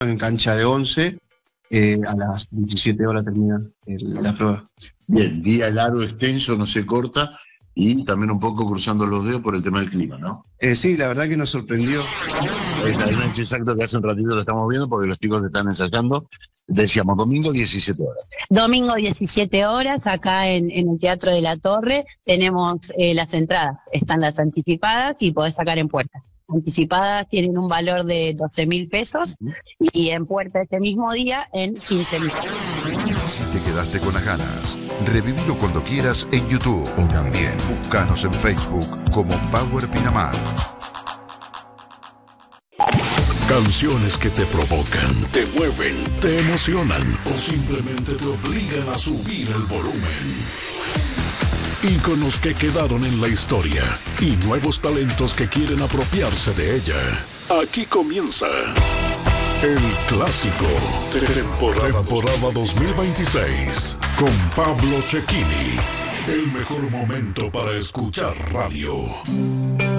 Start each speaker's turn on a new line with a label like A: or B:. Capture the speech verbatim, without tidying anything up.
A: en cancha de once, eh, a las diecisiete horas termina el, la prueba.
B: Bien, día largo, extenso, no se corta, y también un poco cruzando los dedos por el tema del clima, ¿no?
A: Eh, sí, la verdad que nos sorprendió.
B: Exactamente, exacto, que hace un ratito lo estamos viendo porque los chicos están ensayando. Decíamos, domingo diecisiete horas.
C: Domingo diecisiete horas, acá en, en el Teatro de la Torre, tenemos eh, las entradas, están las anticipadas y podés sacar en puerta. Anticipadas tienen un valor de doce mil pesos y en puerta este mismo día en quince mil.
D: Si te quedaste con las ganas, revivilo cuando quieras en YouTube o también búscanos en Facebook como Power Pinamar.
E: Canciones que te provocan, te mueven, te emocionan o simplemente te obligan a subir el volumen. Íconos que quedaron en la historia y nuevos talentos que quieren apropiarse de ella. Aquí comienza El Clásico, temporada, temporada dos mil veintiséis, con Pablo Cecchini. El mejor momento para escuchar radio.